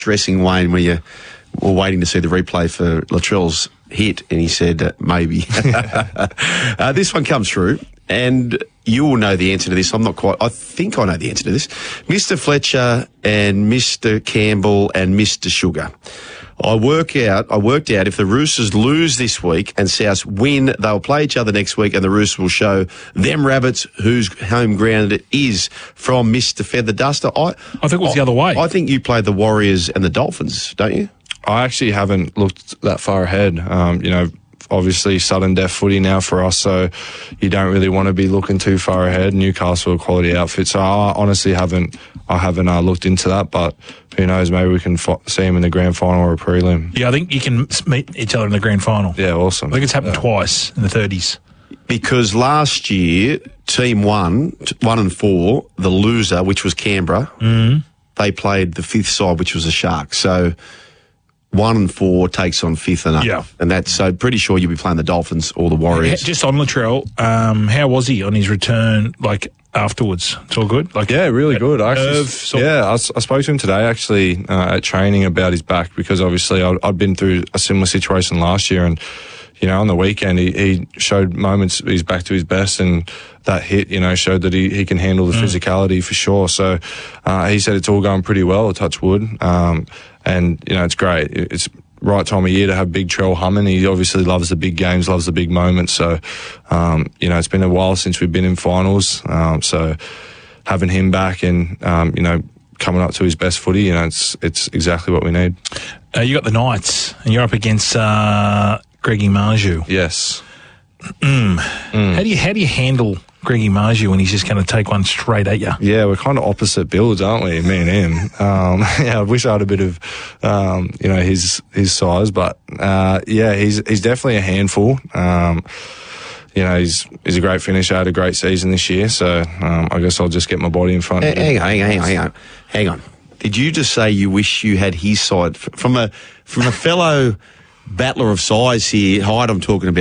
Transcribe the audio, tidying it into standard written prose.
dressing Wayne when you were waiting to see the replay for Latrell's hit, and he said, maybe. This one comes through, and you will know the answer to this. I think I know the answer to this. Mr. Fletcher and Mr. Campbell and Mr. Sugar. I worked out if the Roosters lose this week and South win, they'll play each other next week, and the Roosters will show them rabbits whose home ground it is from Mr. Feather Duster. I think it was the other way. I think you played the Warriors and the Dolphins, don't you? I actually haven't looked that far ahead. Obviously sudden death footy now for us, so you don't really want to be looking too far ahead. Newcastle, a quality outfit. So I honestly haven't looked into that, but who knows, maybe we can see him in the grand final or a prelim. Yeah, I think you can meet each other in the grand final. Yeah, awesome. I think it's happened twice in the 30s. Because last year, team 1 and 4, the loser, which was Canberra, they played the 5th side, which was the Sharks. So 1 and 4 takes on 5th and up. Yeah. And that's so pretty sure you'll be playing the Dolphins or the Warriors. Just on Latrell, how was he on his return, afterwards? It's all good? Yeah, really good. I spoke to him today, actually, at training about his back, because obviously I'd been through a similar situation last year, and on the weekend, he showed moments he's back to his best, and that hit, showed that he can handle the physicality for sure. So he said it's all going pretty well, touch wood. And, it's great. It's right time of year to have Big Trell humming. He obviously loves the big games, loves the big moments. So, it's been a while since we've been in finals. So having him back and, coming up to his best footy, it's exactly what we need. You got the Knights, and you're up against Greggy Marju. Yes. How do you handle Greggy Marju when he's just going to take one straight at you? Yeah, we're kind of opposite builds, aren't we, me and him? I wish I had a bit of, his size, but he's definitely a handful. He's a great finisher, had a great season this year, so I guess I'll just get my body in front of him. Hang on. Did you just say you wish you had his side from a fellow battler of size here? Hyde, I'm talking about.